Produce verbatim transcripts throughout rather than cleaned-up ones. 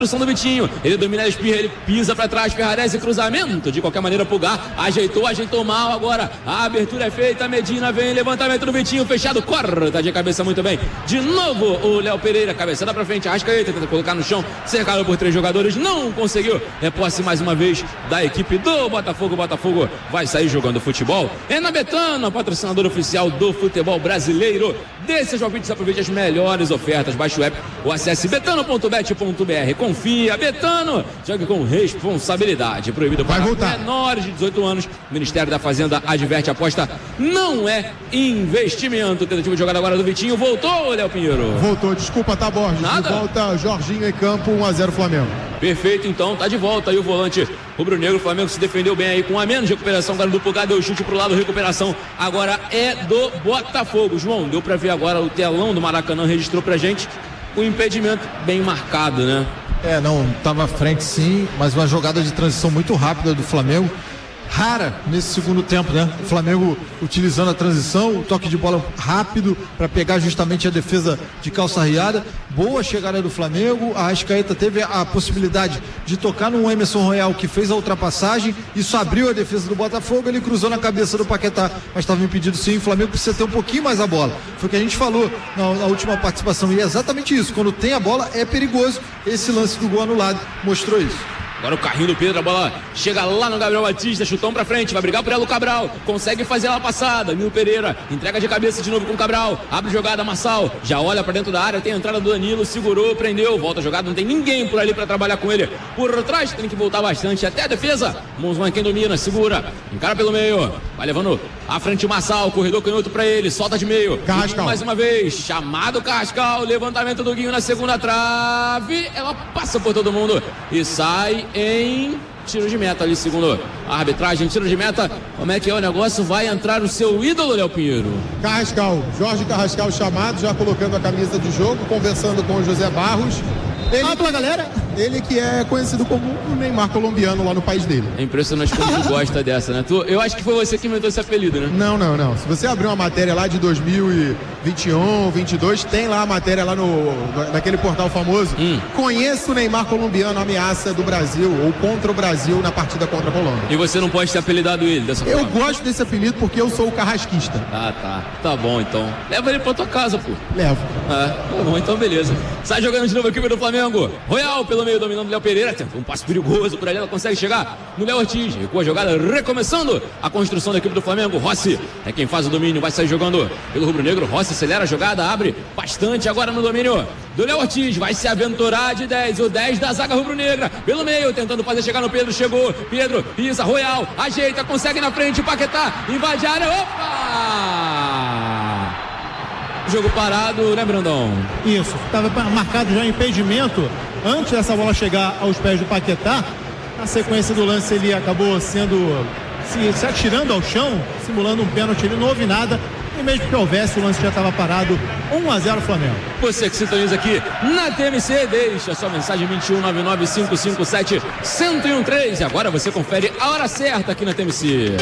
do Vitinho, ele domina a espirra, ele pisa pra trás, Ferrarese, cruzamento, de qualquer maneira Pulgar, ajeitou, ajeitou mal agora, a abertura é feita, Medina vem, levantamento do Vitinho, fechado, corta de cabeça muito bem, de novo o Léo Pereira, cabeçada pra frente, Arrascaeta tenta colocar no chão, cercado por três jogadores, não conseguiu, reposse mais uma vez da equipe do Botafogo, Botafogo vai sair jogando futebol, é na Betano, patrocinador oficial do futebol brasileiro, dê seus palpites, aproveite as melhores ofertas, baixe o app ou acesse betano ponto bet ponto br, confia, Betano, jogue com responsabilidade, proibido para menores de dezoito anos, o Ministério da Fazenda adverte, a aposta não é investimento. Tentativa de jogada agora do Vitinho, voltou, Léo Pinheiro. Voltou, desculpa, tá, Borges, nada. De volta, Jorginho em campo, um a zero Flamengo. Perfeito, então, tá de volta aí o volante rubro-negro, o Flamengo se defendeu bem aí com a menos, recuperação agora do Pulgar, deu chute pro lado, recuperação agora é do Botafogo. João, deu pra ver agora o telão do Maracanã, registrou pra gente o impedimento bem marcado, né? É, não, estava à frente sim, mas uma jogada de transição muito rápida do Flamengo, rara nesse segundo tempo, né? O Flamengo utilizando a transição, o toque de bola rápido para pegar justamente a defesa de calça riada, boa chegada do Flamengo, a Arrascaeta teve a possibilidade de tocar no Emerson Royal, que fez a ultrapassagem, isso abriu a defesa do Botafogo, ele cruzou na cabeça do Paquetá, mas estava impedido sim, o Flamengo precisa ter um pouquinho mais a bola, foi o que a gente falou na, na última participação, e é exatamente isso, quando tem a bola é perigoso, esse lance do gol anulado mostrou isso. Agora o carrinho do Pedro, a bola chega lá no Gabriel Batista, chutão pra frente, vai brigar por ela o Cabral, consegue fazer ela passada, Nilo Pereira, entrega de cabeça de novo com o Cabral, abre jogada, Marçal, já olha pra dentro da área, tem a entrada do Danilo, segurou, prendeu, volta a jogada, não tem ninguém por ali pra trabalhar com ele, por trás tem que voltar bastante, até a defesa, Monsman quem domina, segura, encara pelo meio, vai levando à frente o Marçal, corredor canhoto pra ele, solta de meio, Guinho, mais uma vez, chamado Carrascal, levantamento do Guinho na segunda trave, ela passa por todo mundo e sai em tiro de meta ali, segundo a arbitragem, tiro de meta. Como é que é o negócio? Vai entrar o seu ídolo, Léo Pinheiro? Carrascal, Jorge Carrascal chamado, já colocando a camisa de jogo, conversando com o José Barros. Ele, ah, pela galera. Ele que é conhecido como o Neymar colombiano lá no país dele. É impressionante como tu gosta dessa, né? Tu, eu acho que foi você que inventou esse apelido, né? Não, não, não. Se você abrir uma matéria lá de dois mil e vinte e um, vinte e dois, tem lá a matéria lá no, naquele portal famoso. Hum. Conheço o Neymar colombiano, ameaça do Brasil ou contra o Brasil na partida contra a Colômbia. E você não pode ter apelidado ele dessa eu forma? Eu gosto desse apelido porque eu sou o carrasquista. Ah, tá. Tá bom, então. Leva ele pra tua casa, pô. Levo. Ah, tá bom, então beleza. Sai jogando de novo a equipe do Flamengo. Royal pelo meio, dominando o Léo Pereira. Tem um passe perigoso por ali, ela consegue chegar no Léo Ortiz. Recua a jogada, recomeçando a construção da equipe do Flamengo. Rossi é quem faz o domínio, vai sair jogando pelo rubro-negro. Rossi acelera a jogada, abre bastante agora no domínio do Léo Ortiz. Vai se aventurar de dez, o dez da zaga rubro-negra. Pelo meio, tentando fazer chegar no Pedro. Chegou, Pedro, pisa, Royal, ajeita, consegue na frente, Paquetá, invade a área. Opa! Jogo parado, né, Brandão? Isso, estava marcado já impedimento antes dessa bola chegar aos pés do Paquetá. Na sequência do lance ele acabou sendo se, se atirando ao chão, simulando um pênalti, ele não houve nada, e mesmo que houvesse, o lance já estava parado. Um a zero Flamengo. Você que sintoniza aqui na T M C, deixa sua mensagem vinte e um, nove nove cinco cinco sete, um zero um três, e agora você confere a hora certa aqui na T M C.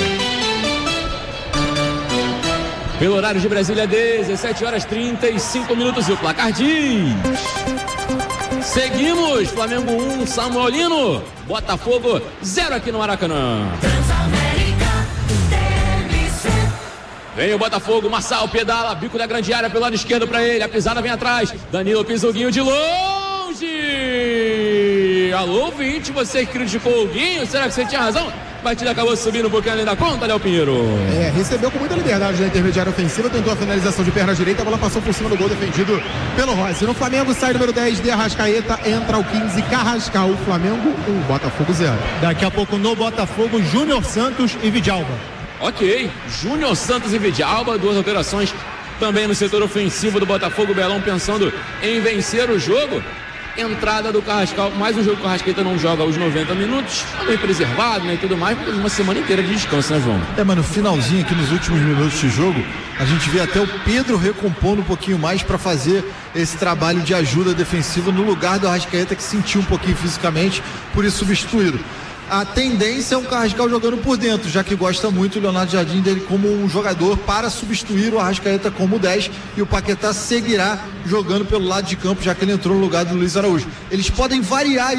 Pelo horário de Brasília, dezessete horas e trinta e cinco minutos, e o placar diz: seguimos, Flamengo um, Samuelino, Botafogo zero aqui no Maracanã. Vem o Botafogo, Marçal pedala, bico da grande área pelo lado esquerdo pra ele, a pisada vem atrás, Danilo pisa o Guinho de longe. Alô, vinte, você que criticou o Guinho, será que você tinha razão? A partida acabou subindo um pouquinho além da conta, Léo Pinheiro. É, recebeu com muita liberdade na intermediária ofensiva, tentou a finalização de perna direita, a bola passou por cima do gol defendido pelo Rossi. No Flamengo sai número dez de Arrascaeta, entra o quinze Carrascal, o Flamengo um, Botafogo zero. Daqui a pouco no Botafogo, Júnior Santos e Vidalba. Ok, Júnior Santos e Vidalba, duas alterações também no setor ofensivo do Botafogo. Belão pensando em vencer o jogo. Entrada do Carrascal, mais um jogo que o Arrascaeta não joga aos noventa minutos, meio preservado, né, e tudo mais, uma semana inteira de descanso, né, João? É, mas no finalzinho aqui, nos últimos minutos de jogo, a gente vê até o Pedro recompondo um pouquinho mais para fazer esse trabalho de ajuda defensiva no lugar do Arrascaeta, que sentiu um pouquinho fisicamente, por isso substituído. a tendência é o Carrascal jogando por dentro, já que gosta muito o Leonardo Jardim dele como um jogador para substituir o Arrascaeta como dez, e o Paquetá seguirá jogando pelo lado de campo, já que ele entrou no lugar do Luiz Araújo. Eles podem variar